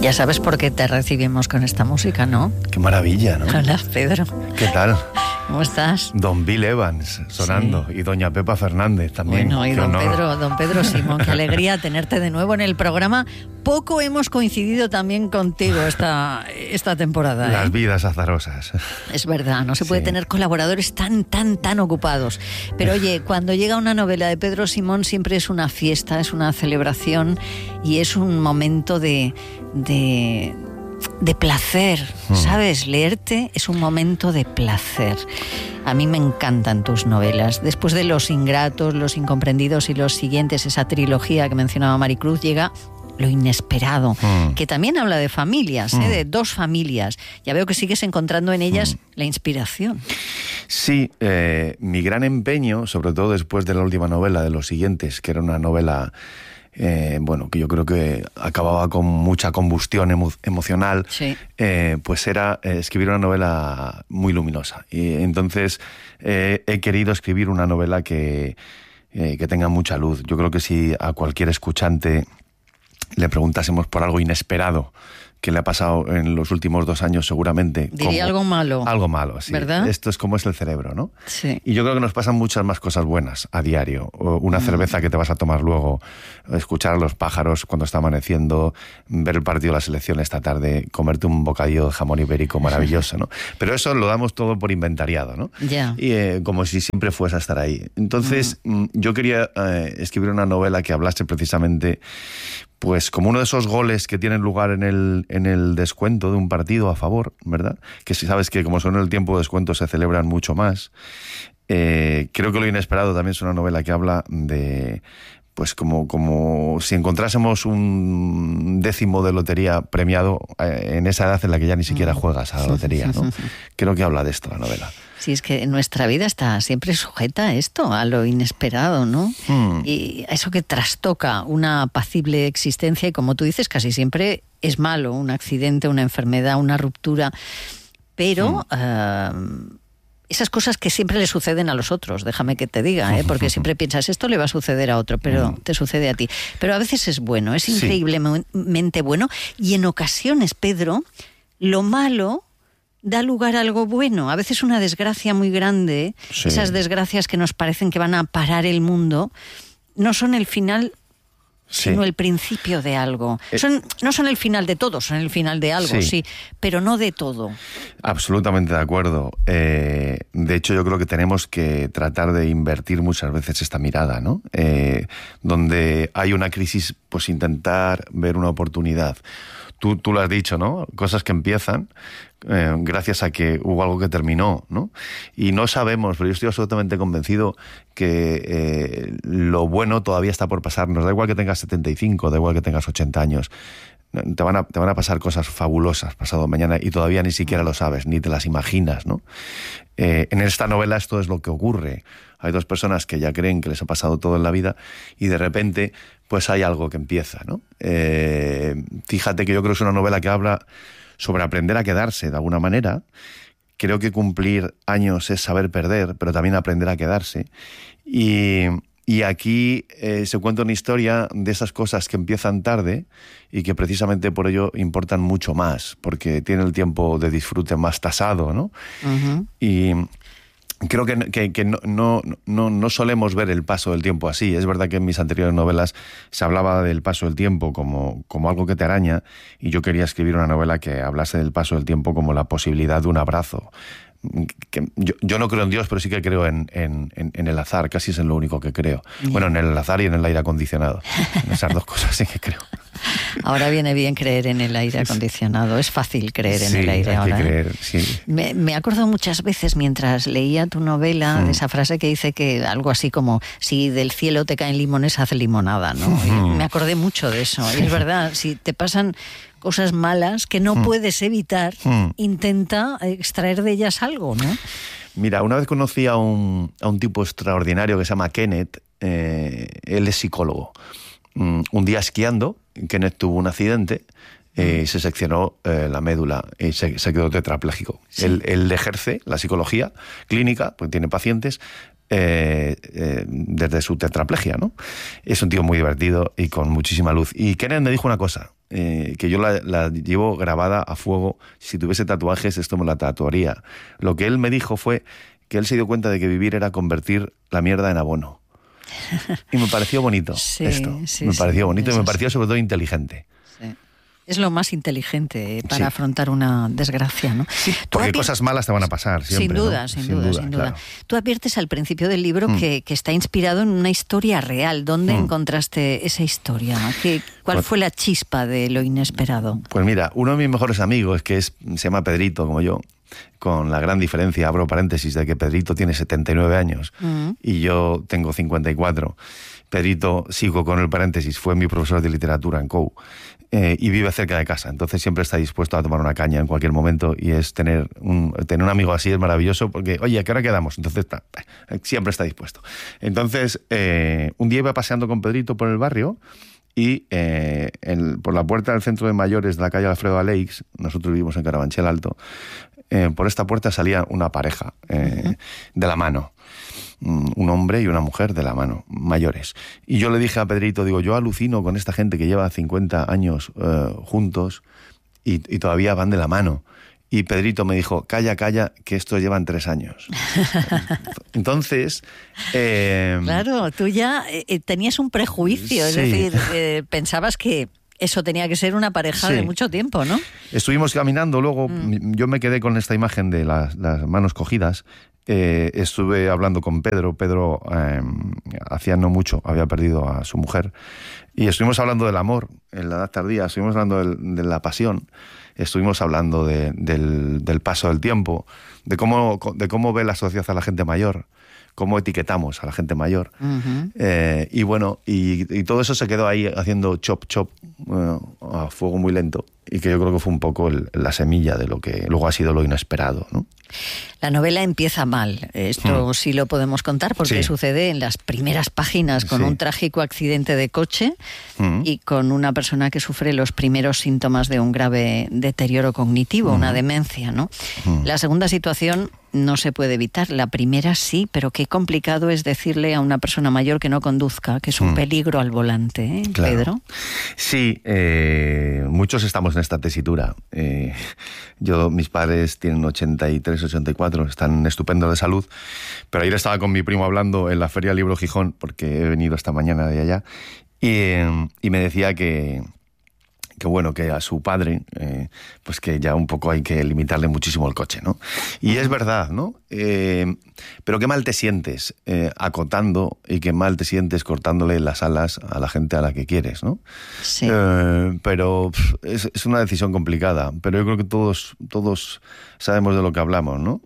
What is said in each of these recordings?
Ya sabes por qué te recibimos con esta música, ¿no? Qué maravilla, ¿no? Hola, Pedro. ¿Qué tal? ¿Cómo estás? Don Bill Evans sonando, sí. Y doña Pepa Fernández también. Bueno, y don Pedro Simón, qué alegría tenerte de nuevo en el programa. Poco hemos coincidido también contigo esta temporada. Las vidas azarosas. Es verdad, no se puede tener colaboradores tan ocupados. Pero oye, cuando llega una novela de Pedro Simón siempre es una fiesta, es una celebración y es un momento de placer, ¿sabes? Leerte es un momento de placer. A mí me encantan tus novelas. Después de Los Ingratos, Los Incomprendidos y los siguientes, esa trilogía que mencionaba Maricruz, llega Lo Inesperado, que también habla de familias, de dos familias. Ya veo que sigues encontrando en ellas la inspiración. Sí, mi gran empeño, sobre todo después de la última novela de Los Siguientes, que era una novela que yo creo que acababa con mucha combustión emocional, pues era escribir una novela muy luminosa. Y entonces he querido escribir una novela que tenga mucha luz. Yo creo que si a cualquier escuchante le preguntásemos por algo inesperado que le ha pasado en los últimos 2 años, seguramente diría algo malo. Algo malo, sí. ¿Verdad? Esto es como es el cerebro, ¿no? Sí. Y yo creo que nos pasan muchas más cosas buenas a diario. Una cerveza que te vas a tomar luego, escuchar a los pájaros cuando está amaneciendo, ver el partido de la selección esta tarde, comerte un bocadillo de jamón ibérico maravilloso, ¿no? Pero eso lo damos todo por inventariado, ¿no? Ya. Y como si siempre fuese a estar ahí. Entonces, yo quería escribir una novela que hablase precisamente, pues como uno de esos goles que tienen lugar en el descuento de un partido a favor, ¿verdad? Que si sabes que como son el tiempo de descuento se celebran mucho más. Creo que Lo Inesperado también es una novela que habla de, pues como si encontrásemos un 10º de lotería premiado en esa edad en la que ya ni siquiera juegas a la lotería, ¿no? Creo que habla de esto la novela. Sí, es que nuestra vida está siempre sujeta a esto, a lo inesperado, ¿no? Y a eso que trastoca una apacible existencia y, como tú dices, casi siempre es malo, un accidente, una enfermedad, una ruptura, pero esas cosas que siempre le suceden a los otros, déjame que te diga, porque siempre piensas, esto le va a suceder a otro, pero te sucede a ti. Pero a veces es bueno, es increíblemente bueno, y en ocasiones, Pedro, lo malo da lugar a algo bueno. A veces una desgracia muy grande, esas desgracias que nos parecen que van a parar el mundo, no son el final, sino el principio de algo. No son el final de todo, son el final de algo, sí, pero no de todo. Absolutamente de acuerdo. De hecho, yo creo que tenemos que tratar de invertir muchas veces esta mirada, ¿no? Donde hay una crisis, pues intentar ver una oportunidad. Tú lo has dicho, ¿no? Cosas que empiezan gracias a que hubo algo que terminó, ¿no? Y no sabemos, pero yo estoy absolutamente convencido que lo bueno todavía está por pasar. Nos da igual que tengas 75, da igual que tengas 80 años. Te van a pasar cosas fabulosas pasado mañana y todavía ni siquiera lo sabes, ni te las imaginas, ¿no? En esta novela esto es lo que ocurre. Hay 2 personas que ya creen que les ha pasado todo en la vida y de repente pues hay algo que empieza, ¿no? Fíjate que yo creo que es una novela que habla sobre aprender a quedarse de alguna manera. Creo que cumplir años es saber perder, pero también aprender a quedarse. Y aquí se cuenta una historia de esas cosas que empiezan tarde y que precisamente por ello importan mucho más, porque tiene el tiempo de disfrute más tasado, ¿no? Y creo que no solemos ver el paso del tiempo así. Es verdad que en mis anteriores novelas se hablaba del paso del tiempo como algo que te araña, y yo quería escribir una novela que hablase del paso del tiempo como la posibilidad de un abrazo. Que yo no creo en Dios, pero sí que creo en el azar, casi es en lo único que creo. Bueno, en el azar y en el aire acondicionado. En esas 2 cosas sí que creo. Ahora viene bien creer en el aire acondicionado. Es fácil creer en el aire ahora. Hay que creer, sí. Me acuerdo muchas veces mientras leía tu novela de esa frase que dice que algo así como si del cielo te caen limones, haz limonada, ¿no? Y me acordé mucho de eso. Y es verdad, si te pasan cosas malas que no puedes evitar, intenta extraer de ellas algo, ¿no? Mira, una vez conocí a un tipo extraordinario que se llama Kenneth. Él es psicólogo. Un día esquiando, Kenneth tuvo un accidente, se seccionó la médula y se quedó tetrapléjico. Sí. Él ejerce la psicología clínica, porque tiene pacientes, desde su tetraplegia, ¿no? Es un tío muy divertido y con muchísima luz. Y Kenneth me dijo una cosa, que yo la llevo grabada a fuego. Si tuviese tatuajes, esto me la tatuaría. Lo que él me dijo fue que él se dio cuenta de que vivir era convertir la mierda en abono. Y me pareció bonito esto. Me pareció bonito y me pareció sobre todo inteligente. Sí. Es lo más inteligente para afrontar una desgracia, ¿no? Sí, porque cosas malas te van a pasar siempre. Sin duda. Claro. Tú adviertes al principio del libro que está inspirado en una historia real. ¿Dónde encontraste esa historia? ¿Cuál fue la chispa de lo inesperado? Pues mira, uno de mis mejores amigos, se llama Pedrito, como yo, con la gran diferencia, abro paréntesis, de que Pedrito tiene 79 años y yo tengo 54. Pedrito, sigo con el paréntesis, fue mi profesor de literatura en COU. Y vive cerca de casa, entonces siempre está dispuesto a tomar una caña en cualquier momento, y es tener un amigo así es maravilloso, porque, oye, ¿a qué hora quedamos? Entonces siempre está dispuesto. Entonces, un día iba paseando con Pedrito por el barrio y por la puerta del centro de mayores de la calle Alfredo Aleix, nosotros vivimos en Carabanchel Alto, por esta puerta salía una pareja de la mano. Un hombre y una mujer de la mano, mayores. Y yo le dije a Pedrito, digo, yo alucino con esta gente que lleva 50 años juntos y todavía van de la mano. Y Pedrito me dijo, calla, que estos llevan 3 años. Entonces... claro, tú ya tenías un prejuicio, es decir, pensabas que eso tenía que ser una pareja de mucho tiempo, ¿no? Estuvimos caminando, luego yo me quedé con esta imagen de las manos cogidas. Estuve hablando con Pedro. Pedro hacía no mucho había perdido a su mujer, y estuvimos hablando del amor en la edad tardía, estuvimos hablando de la pasión, estuvimos hablando del paso del tiempo, de cómo ve la sociedad a la gente mayor, cómo etiquetamos a la gente mayor. Y bueno, y todo eso se quedó ahí haciendo chop a fuego muy lento, y que yo creo que fue un poco la semilla de lo que luego ha sido lo inesperado, ¿no? La novela empieza mal, esto sí lo podemos contar, porque sucede en las primeras páginas con un trágico accidente de coche y con una persona que sufre los primeros síntomas de un grave deterioro cognitivo, una demencia, ¿no? La segunda situación no se puede evitar, la primera sí, pero qué complicado es decirle a una persona mayor que no conduzca, que es un peligro al volante, ¿eh, claro. Pedro? Sí, muchos estamos en esta tesitura. Mis padres tienen 83, 84, están estupendos de salud, pero ayer estaba con mi primo hablando en la Feria del Libro Gijón, porque he venido esta mañana de allá, y me decía que bueno, que a su padre, pues que ya un poco hay que limitarle muchísimo el coche, ¿no? Y es verdad, ¿no? Pero qué mal te sientes acotando, y qué mal te sientes cortándole las alas a la gente a la que quieres, ¿no? Sí. Pero es una decisión complicada, pero yo creo que todos sabemos de lo que hablamos, ¿no?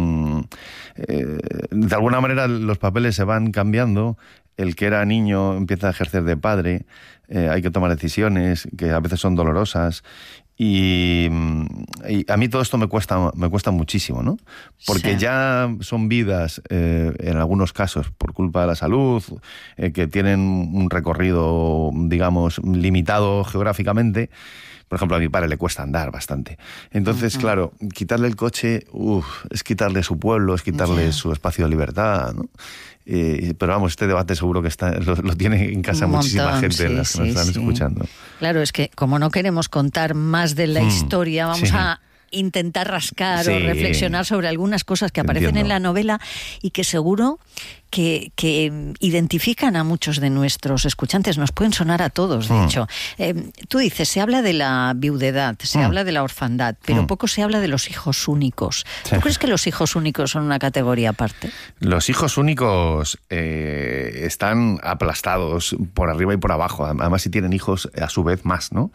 De alguna manera los papeles se van cambiando. El que era niño empieza a ejercer de padre, hay que tomar decisiones que a veces son dolorosas, y a mí todo esto me cuesta muchísimo, ¿no? Porque ya son vidas, en algunos casos, por culpa de la salud, que tienen un recorrido, digamos, limitado geográficamente. Por ejemplo, a mi padre le cuesta andar bastante. Entonces, claro, quitarle el coche, es quitarle su pueblo, es quitarle su espacio de libertad, ¿no? Pero vamos, este debate seguro que lo tiene en casa muchísima gente, las que nos están escuchando. Claro, es que como no queremos contar más de la historia, vamos a intentar rascar o reflexionar sobre algunas cosas que aparecen en la novela y que seguro que identifican a muchos de nuestros escuchantes, nos pueden sonar a todos, de hecho. Tú dices, se habla de la viudedad, se habla de la orfandad, pero poco se habla de los hijos únicos. ¿Tú crees que los hijos únicos son una categoría aparte? Los hijos únicos están aplastados por arriba y por abajo. Además, si tienen hijos, a su vez más, ¿no?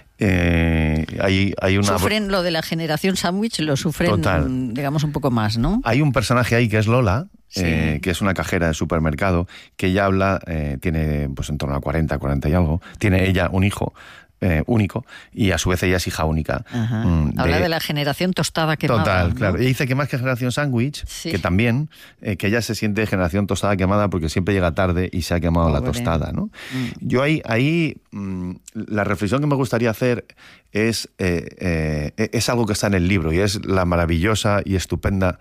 Sufren lo de la generación sándwich, lo sufren, digamos, un poco más, ¿no? Hay un personaje ahí que es Lola, que es una cajera de supermercado, que ella habla, tiene pues en torno a 40 y algo, tiene ella un hijo único, y a su vez ella es hija única. Habla de la generación tostada quemada. Total, claro. ¿No? Y dice que más que generación sándwich, que también, que ella se siente generación tostada quemada porque siempre llega tarde y se ha quemado la tostada, ¿no? Yo ahí la reflexión que me gustaría hacer es algo que está en el libro, y es la maravillosa y estupenda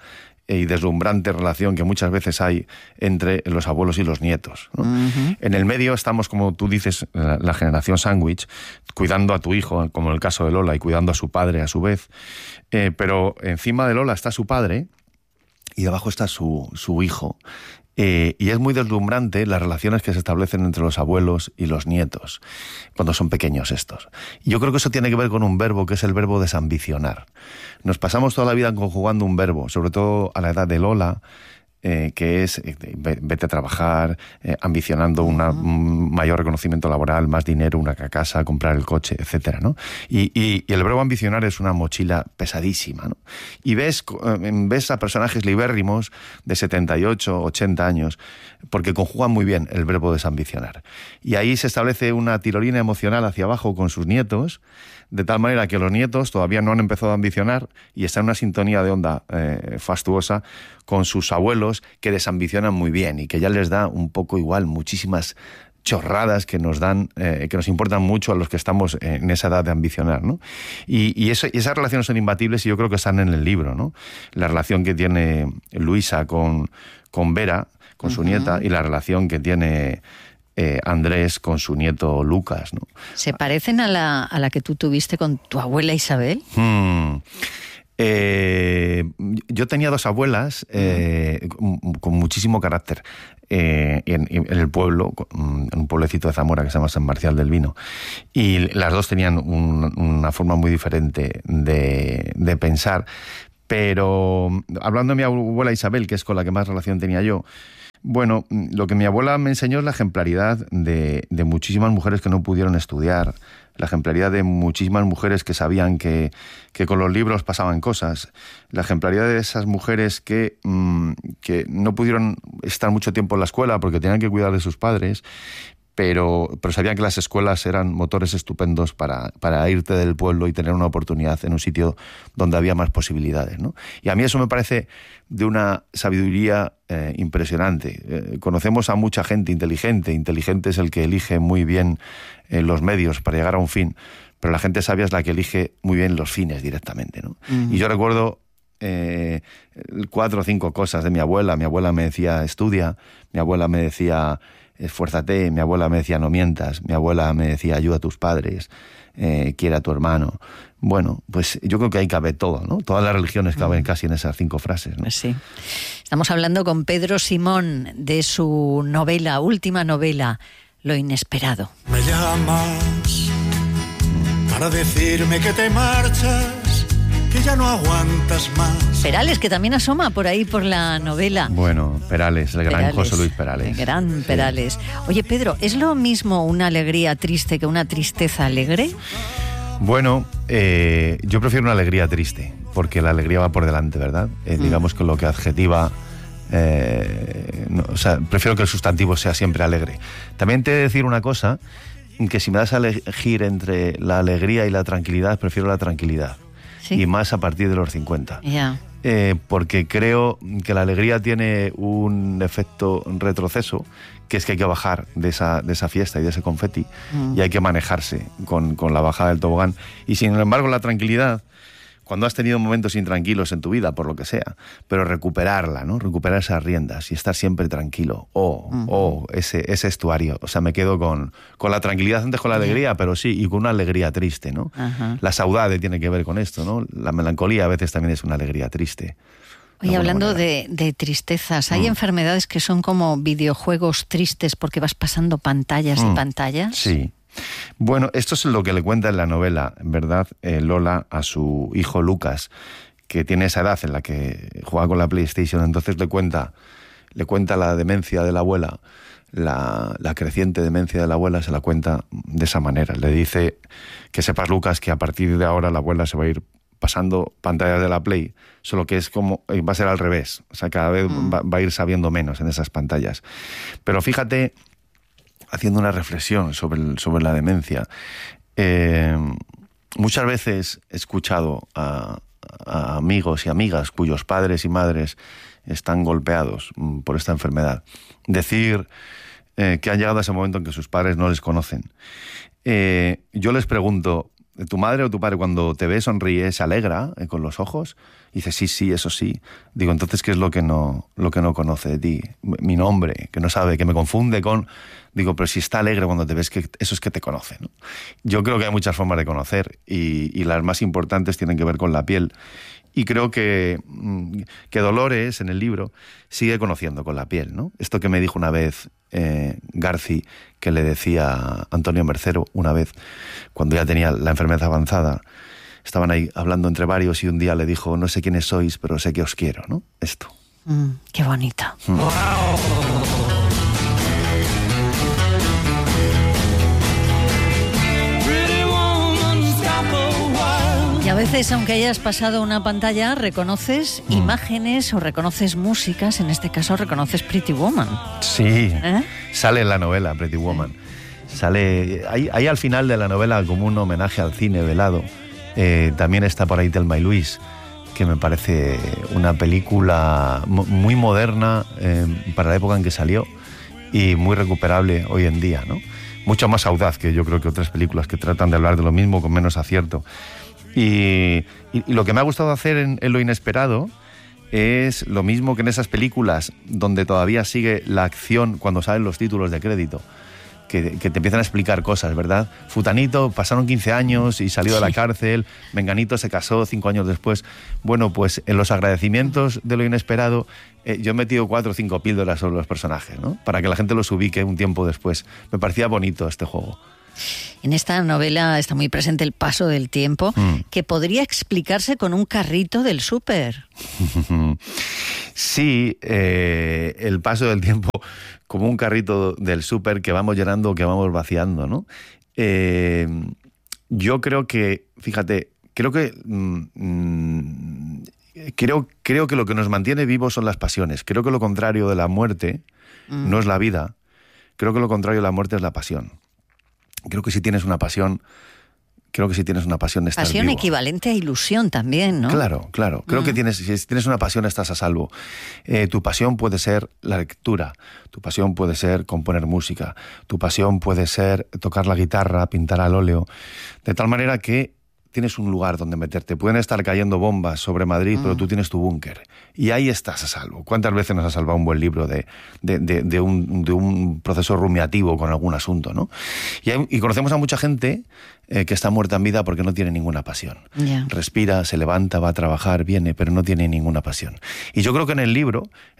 y deslumbrante relación que muchas veces hay entre los abuelos y los nietos, ¿no? En el medio estamos, como tú dices, la generación sándwich, cuidando a tu hijo, como en el caso de Lola, y cuidando a su padre a su vez, pero encima de Lola está su padre y debajo está su hijo. Y es muy deslumbrante las relaciones que se establecen entre los abuelos y los nietos, cuando son pequeños estos. Y yo creo que eso tiene que ver con un verbo, que es el verbo desambicionar. Nos pasamos toda la vida conjugando un verbo, sobre todo a la edad de Lola, que es vete a trabajar, ambicionando un mayor reconocimiento laboral, más dinero, una casa, comprar el coche, etcétera, ¿no? Y el verbo ambicionar es una mochila pesadísima, ¿no? Y ves a personajes libérrimos de 78, 80 años, porque conjugan muy bien el verbo desambicionar. Y ahí se establece una tirolina emocional hacia abajo con sus nietos, de tal manera que los nietos todavía no han empezado a ambicionar y están en una sintonía de onda fastuosa con sus abuelos, que desambicionan muy bien y que ya les da un poco igual muchísimas chorradas que nos dan, que nos importan mucho a los que estamos en esa edad de ambicionar, ¿no? Y esas relaciones son imbatibles y yo creo que están en el libro, ¿no? La relación que tiene Luisa con Vera, con su nieta, y la relación que tiene Andrés con su nieto Lucas, ¿no? ¿Se parecen a la que tú tuviste con tu abuela Isabel? Yo tenía dos abuelas con muchísimo carácter en el pueblo, en un pueblecito de Zamora que se llama San Marcial del Vino, y las dos tenían una forma muy diferente de pensar. Pero hablando de mi abuela Isabel, que es con la que más relación tenía yo, bueno, lo que mi abuela me enseñó es la ejemplaridad de muchísimas mujeres que no pudieron estudiar, la ejemplaridad de muchísimas mujeres que sabían que con los libros pasaban cosas, la ejemplaridad de esas mujeres que no pudieron estar mucho tiempo en la escuela porque tenían que cuidar de sus padres, pero sabían que las escuelas eran motores estupendos para irte del pueblo y tener una oportunidad en un sitio donde había más posibilidades, ¿no? Y a mí eso me parece de una sabiduría impresionante. Conocemos a mucha gente inteligente. Inteligente es el que elige muy bien los medios para llegar a un fin, pero la gente sabia es la que elige muy bien los fines directamente, ¿no? Y yo recuerdo 4 o 5 cosas de mi abuela. Mi abuela me decía, estudia. Mi abuela me decía, esfuérzate. Mi abuela me decía, no mientas. Mi abuela me decía, ayuda a tus padres, quiere a tu hermano. Bueno, pues yo creo que ahí cabe todo, ¿no? Todas las religiones caben casi en esas 5 frases, ¿no? Sí. Estamos hablando con Pedro Simón de su novela, última novela, Lo inesperado. Me llamas para decirme que te marchas, que ya no aguantas más. Perales, que también asoma por ahí por la novela. Bueno, Perales, el gran José Luis Perales. El gran Perales. Sí. Oye, Pedro, ¿es lo mismo una alegría triste que una tristeza alegre? Bueno, yo prefiero una alegría triste, porque la alegría va por delante, ¿verdad? Digamos que lo que adjetiva... prefiero que el sustantivo sea siempre alegre. También te he de decir una cosa, que si me das a elegir entre la alegría y la tranquilidad, prefiero la tranquilidad. ¿Sí? Y más a partir de los 50. Yeah. Porque creo que la alegría tiene un efecto retroceso, que es que hay que bajar de esa fiesta y de ese confeti, y hay que manejarse con la bajada del tobogán. Y sin embargo la tranquilidad, cuando has tenido momentos intranquilos en tu vida, por lo que sea, pero recuperarla, ¿no? Recuperar esas riendas y estar siempre tranquilo. Ese estuario. O sea, me quedo con la tranquilidad antes con la alegría, pero sí, y con una alegría triste, ¿no? La saudade tiene que ver con esto, ¿no? La melancolía a veces también es una alegría triste. Oye, hablando de tristezas, ¿hay enfermedades que son como videojuegos tristes porque vas pasando pantallas y pantallas? Sí. Bueno, esto es lo que le cuenta en la novela, ¿verdad? Lola a su hijo Lucas, que tiene esa edad en la que juega con la PlayStation. Entonces le cuenta la demencia de la abuela, la creciente demencia de la abuela, se la cuenta de esa manera. Le dice que sepas, Lucas, que a partir de ahora la abuela se va a ir pasando pantallas de la Play, solo que es como, va a ser al revés, o sea, cada vez va a ir sabiendo menos en esas pantallas. Pero fíjate, haciendo una reflexión sobre la demencia, muchas veces he escuchado a amigos y amigas cuyos padres y madres están golpeados por esta enfermedad decir que han llegado a ese momento en que sus padres no les conocen. Yo les pregunto, tu madre o tu padre cuando te ve, sonríe, se alegra con los ojos, y dice, sí, eso sí. Digo, entonces, ¿qué es lo que no conoce de ti? Mi nombre, que no sabe, que me confunde con... Digo, pero si está alegre cuando te ves, que eso es que te conoce, ¿no? Yo creo que hay muchas formas de conocer, y las más importantes tienen que ver con la piel. Y creo que Dolores, en el libro, sigue conociendo con la piel, ¿no? Esto que me dijo una vez Garci, que le decía a Antonio Mercero una vez, cuando ya tenía la enfermedad avanzada, estaban ahí hablando entre varios, y un día le dijo, no sé quiénes sois, pero sé que os quiero, ¿no? Esto. Qué bonito. Y a veces, aunque hayas pasado una pantalla, reconoces imágenes o reconoces músicas. En este caso, reconoces Pretty Woman. Sí, sale en la novela Pretty Woman. Sale ahí al final de la novela como un homenaje al cine velado. También está por ahí Thelma y Luis, que me parece una película muy moderna para la época en que salió y muy recuperable hoy en día, ¿no? Mucho más audaz que yo creo que otras películas que tratan de hablar de lo mismo con menos acierto. Y lo que me ha gustado hacer en Lo Inesperado es lo mismo que en esas películas donde todavía sigue la acción cuando salen los títulos de crédito, que te empiezan a explicar cosas, ¿verdad? Futanito, pasaron 15 años y salió de la cárcel, Menganito se casó 5 años después. Bueno, pues en los agradecimientos de Lo Inesperado yo he metido 4 o 5 píldoras sobre los personajes, ¿no? Para que la gente los ubique un tiempo después. Me parecía bonito este juego. En esta novela está muy presente el paso del tiempo, que podría explicarse con un carrito del súper. Sí, el paso del tiempo como un carrito del súper que vamos llenando o que vamos vaciando, ¿no? Yo creo que, fíjate, creo que lo que nos mantiene vivos son las pasiones. Creo que lo contrario de la muerte no es la vida. Creo que lo contrario de la muerte es la pasión. Creo que si tienes una pasión, estás pasión vivo. Equivalente a ilusión también, ¿no? Claro. Creo que si tienes una pasión estás a salvo. Tu pasión puede ser la lectura, tu pasión puede ser componer música, tu pasión puede ser tocar la guitarra, pintar al óleo, de tal manera que tienes un lugar donde meterte. Pueden estar cayendo bombas sobre Madrid, pero tú tienes tu búnker. Y ahí estás a salvo. ¿Cuántas veces nos ha salvado un buen libro de un proceso rumiativo con algún asunto, ¿no? Y conocemos a mucha gente que está muerta en vida porque no tiene ninguna pasión. Yeah. Respira, se levanta, va a trabajar, viene, pero no tiene ninguna pasión. Y yo creo que en el libro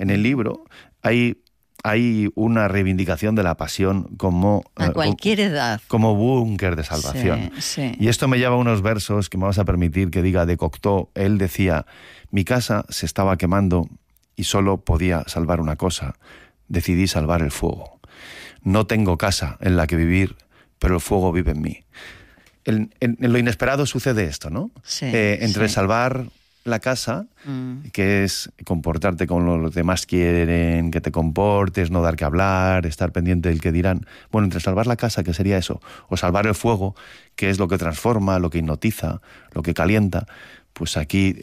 hay una reivindicación de la pasión como... a cualquier edad. Como búnker de salvación. Sí. Y esto me lleva a unos versos que me vas a permitir que diga de Cocteau. Él decía, mi casa se estaba quemando y solo podía salvar una cosa. Decidí salvar el fuego. No tengo casa en la que vivir, pero el fuego vive en mí. En Lo Inesperado sucede esto, ¿no? Sí, entre salvar la casa, que es comportarte como los demás quieren que te comportes, no dar que hablar, estar pendiente del que dirán. Bueno, entre salvar la casa, que sería eso, o salvar el fuego, que es lo que transforma, lo que hipnotiza, lo que calienta, pues aquí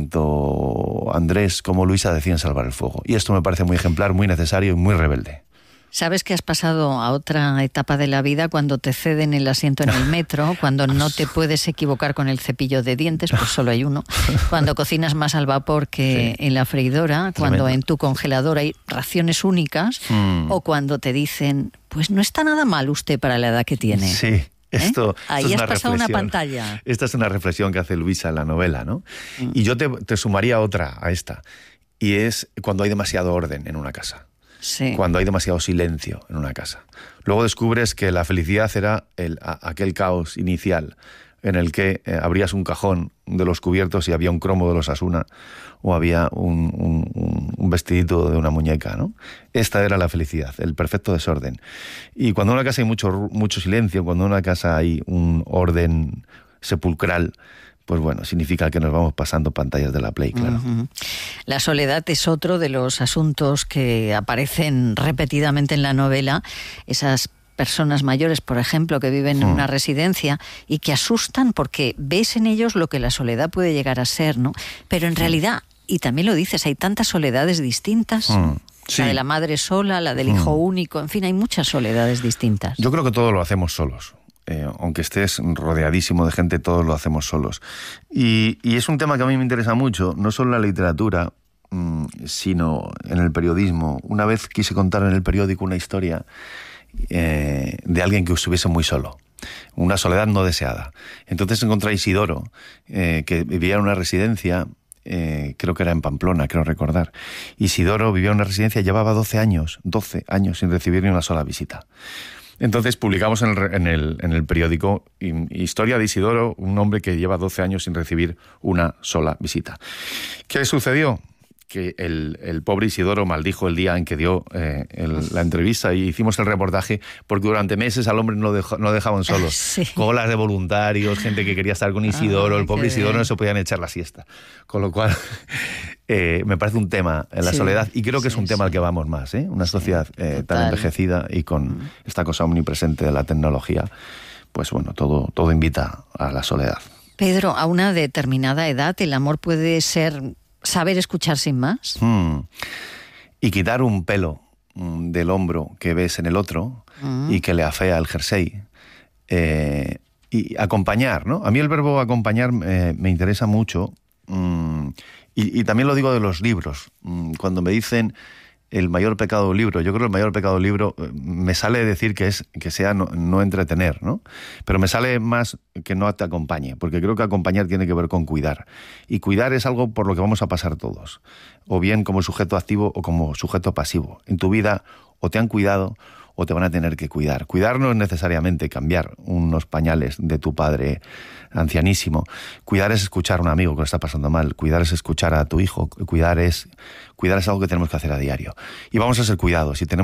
tanto Andrés como Luisa deciden salvar el fuego. Y esto me parece muy ejemplar, muy necesario y muy rebelde. Sabes que has pasado a otra etapa de la vida cuando te ceden el asiento en el metro, cuando no te puedes equivocar con el cepillo de dientes, pues solo hay uno, cuando cocinas más al vapor que en la freidora, cuando en tu congelador hay raciones únicas, o cuando te dicen, pues no está nada mal usted para la edad que tiene. Sí. Ahí has pasado una pantalla. Esta es una reflexión que hace Luisa en la novela, ¿no? Y yo te sumaría otra a esta, y es cuando hay demasiado orden en una casa. Sí. Cuando hay demasiado silencio en una casa. Luego descubres que la felicidad era aquel caos inicial en el que abrías un cajón de los cubiertos y había un cromo de los Asuna o había un vestidito de una muñeca, ¿no? Esta era la felicidad, el perfecto desorden. Y cuando en una casa hay mucho silencio, cuando en una casa hay un orden sepulcral, pues bueno, significa que nos vamos pasando pantallas de la Play, claro. La soledad es otro de los asuntos que aparecen repetidamente en la novela. Esas personas mayores, por ejemplo, que viven en una residencia y que asustan porque ves en ellos lo que la soledad puede llegar a ser, ¿no? Pero en realidad, y también lo dices, hay tantas soledades distintas. Sí. La de la madre sola, la del hijo único, en fin, hay muchas soledades distintas. Yo creo que todo lo hacemos solos. aunque estés rodeadísimo de gente, todos lo hacemos solos. Y es un tema que a mí me interesa mucho, no solo en la literatura, sino en el periodismo. Una vez quise contar en el periódico una historia de alguien que estuviese muy solo, una soledad no deseada. Entonces encontré a Isidoro, que vivía en una residencia, creo que era en Pamplona, creo recordar. Isidoro vivía en una residencia, llevaba 12 años sin recibir ni una sola visita. Entonces publicamos en el periódico historia de Isidoro, un hombre que lleva 12 años sin recibir una sola visita. ¿Qué sucedió? Que el pobre Isidoro maldijo el día en que dio la entrevista y hicimos el reportaje, porque durante meses al hombre no dejaban solo. Sí. Colas de voluntarios, gente que quería estar con Isidoro, el pobre Isidoro no se podían echar la siesta. Con lo cual, me parece un tema, la soledad, y creo que es un tema al que vamos más, una sociedad tan envejecida y con esta cosa omnipresente de la tecnología, pues bueno, todo invita a la soledad. Pedro, a una determinada edad el amor puede ser saber escuchar sin más. Y quitar un pelo del hombro que ves en el otro y que le afea el jersey. Y acompañar, ¿no? A mí el verbo acompañar me interesa mucho. Y también lo digo de los libros. Cuando me dicen el mayor pecado de un libro, yo creo que el mayor pecado de un libro me sale decir que sea no entretener, ¿no? Pero me sale más que no te acompañe, porque creo que acompañar tiene que ver con cuidar. Y cuidar es algo por lo que vamos a pasar todos, o bien como sujeto activo o como sujeto pasivo. En tu vida o te han cuidado o te van a tener que cuidar. Cuidar no es necesariamente cambiar unos pañales de tu padre ancianísimo. Cuidar es escuchar a un amigo que lo está pasando mal. Cuidar es escuchar a tu hijo. Cuidar es algo que tenemos que hacer a diario. Y vamos a ser cuidados. Y tenemos